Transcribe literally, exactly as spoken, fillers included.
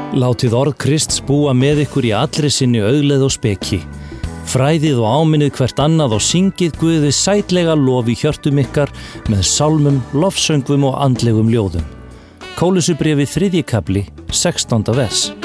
Látið orð Krists búa með ykkur í allri sinni auðlegð og speki. Fræðið og áminnið hvert annað og syngið Guði sætlega lof í hjörtum ykkar með sálmum, lofsöngvum og andlegum ljóðum. Kólusubréfið þriðji kafli, sextánda vers.